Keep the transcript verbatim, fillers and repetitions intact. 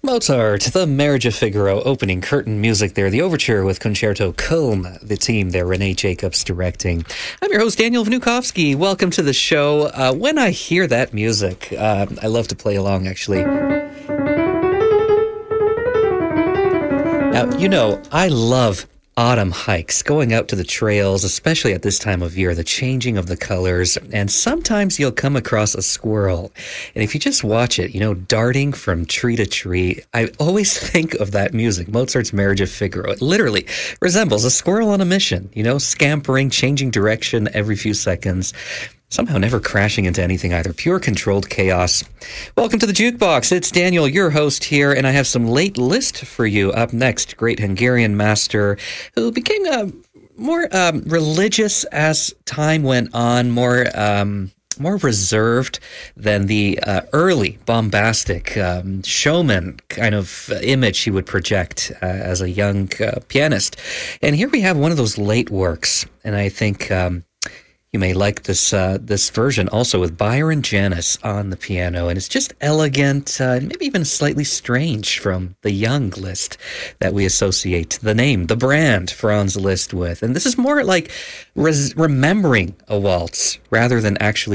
Mozart, the Marriage of Figaro opening curtain music there, the overture with Concerto Köln, the team there, Renee Jacobs directing. I'm your host, Daniel Vnukovsky. Welcome to the show. Uh, when I hear that music, uh, I love to play along, actually. Now, you know, I love autumn hikes, going out to the trails, especially at this time of year, the changing of the colors, and sometimes you'll come across a squirrel. And if you just watch it, you know, darting from tree to tree, I always think of that music, Mozart's Marriage of Figaro. It literally resembles a squirrel on a mission, you know, scampering, changing direction every few seconds. Somehow never crashing into anything either. Pure controlled chaos. Welcome to the Jukebox. It's Daniel, your host here, and I have some late list for you. Up next, great Hungarian master who became uh, more um, religious as time went on, more um, more reserved than the uh, early bombastic um, showman kind of image he would project uh, as a young uh, pianist. And here we have one of those late works, and I think Um, You may like this uh, this version also with Byron Janis on the piano, and it's just elegant, uh, maybe even slightly strange from the young Liszt that we associate the name, the brand Franz Liszt with. And this is more like res- remembering a waltz rather than actually